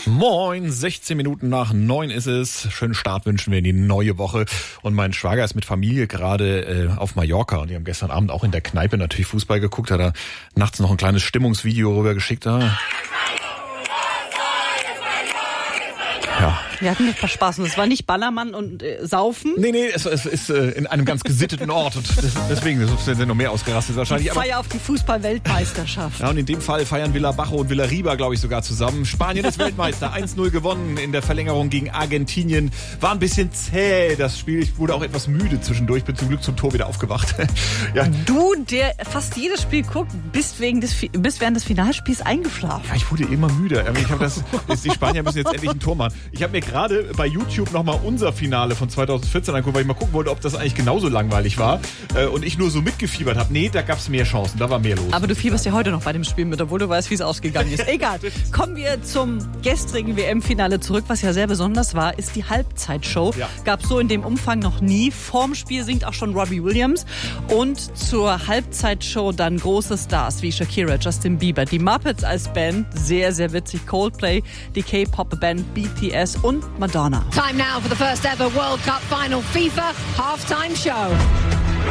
Moin, 16 Minuten nach 9 ist es. Schönen Start wünschen wir in die neue Woche. Und mein Schwager ist mit Familie gerade auf Mallorca. Und die haben gestern Abend auch in der Kneipe natürlich Fußball geguckt. Hat er nachts noch ein kleines Stimmungsvideo rüber geschickt. Ja. Wir hatten nicht Spaß und es war nicht Ballermann und Saufen. Nee, es ist in einem ganz gesitteten Ort und deswegen sind sie noch mehr ausgerastet wahrscheinlich. Feier auf die Fußball-Weltmeisterschaft. Ja, und in dem Fall feiern Villa Bajo und Villa Riba, glaube ich, sogar zusammen. Spanien ist Weltmeister, 1-0 gewonnen in der Verlängerung gegen Argentinien. War ein bisschen zäh, das Spiel. Ich wurde auch etwas müde zwischendurch, bin zum Glück zum Tor wieder aufgewacht. Ja. Du, der fast jedes Spiel guckt, bist während des Finalspiels eingeschlafen. Ja, ich wurde immer müde. Die Spanier müssen jetzt endlich ein Tor machen. Ich habe mir gerade bei YouTube nochmal unser Finale von 2014 angeguckt, weil ich mal gucken wollte, ob das eigentlich genauso langweilig war. Und ich nur so mitgefiebert habe. Nee, da gab es mehr Chancen, da war mehr los. Aber du fieberst ja heute noch bei dem Spiel mit, obwohl du weißt, wie es ausgegangen ist. Egal. Kommen wir zum gestrigen WM-Finale zurück. Was ja sehr besonders war, ist die Halbzeitshow. Ja. Gab es so in dem Umfang noch nie. Vorm Spiel singt auch schon Robbie Williams. Und zur Halbzeitshow dann große Stars wie Shakira, Justin Bieber, die Muppets als Band, sehr, sehr witzig, Coldplay, die K-Pop-Band BTS und Madonna. Time now for the first ever World Cup final FIFA halftime show.